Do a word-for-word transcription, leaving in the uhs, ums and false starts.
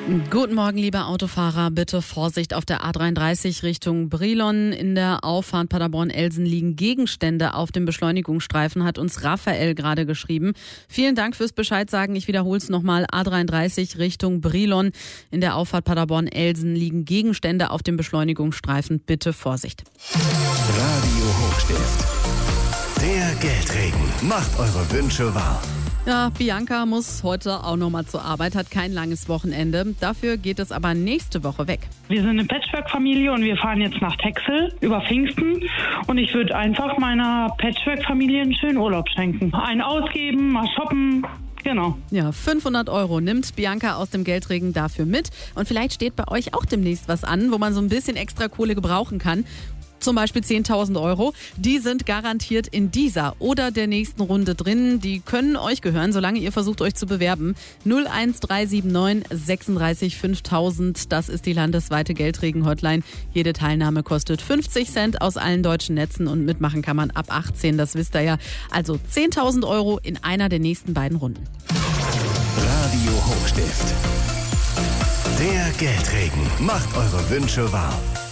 Guten Morgen, liebe Autofahrer. Bitte Vorsicht auf der A dreiunddreißig Richtung Brilon. In der Auffahrt Paderborn-Elsen liegen Gegenstände auf dem Beschleunigungsstreifen, hat uns Raphael gerade geschrieben. Vielen Dank fürs Bescheid sagen. Ich wiederhole es nochmal. A dreiunddreißig Richtung Brilon. In der Auffahrt Paderborn-Elsen liegen Gegenstände auf dem Beschleunigungsstreifen. Bitte Vorsicht. Radio Hochstift. Der Geldregen macht eure Wünsche wahr. Ja, Bianca muss heute auch noch mal zur Arbeit, hat kein langes Wochenende. Dafür geht es aber nächste Woche weg. Wir sind eine Patchwork-Familie und wir fahren jetzt nach Texel über Pfingsten. Und ich würde einfach meiner Patchwork-Familie einen schönen Urlaub schenken. Einen ausgeben, mal shoppen. Genau. Ja, fünfhundert Euro nimmt Bianca aus dem Geldregen dafür mit. Und vielleicht steht bei euch auch demnächst was an, wo man so ein bisschen extra Kohle gebrauchen kann. Zum Beispiel zehntausend Euro. Die sind garantiert in dieser oder der nächsten Runde drin. Die können euch gehören, solange ihr versucht, euch zu bewerben. null eins drei sieben neun sechsunddreißig fünftausend. Das ist die landesweite Geldregen-Hotline. Jede Teilnahme kostet fünfzig Cent aus allen deutschen Netzen und mitmachen kann man ab achtzehn. Das wisst ihr ja. Also zehntausend Euro in einer der nächsten beiden Runden. Radio Hochstift. Der Geldregen macht eure Wünsche wahr.